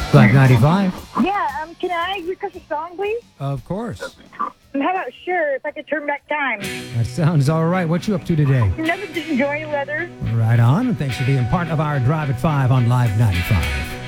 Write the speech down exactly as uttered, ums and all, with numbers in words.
Live ninety-five. Yeah, um, can I request a song, please? Of course. Um, How about Sure, if I could turn back time? That sounds all right. What you up to today? Nothing, just enjoying the weather. Right on. And thanks for being part of our Drive at five on Live ninety-five.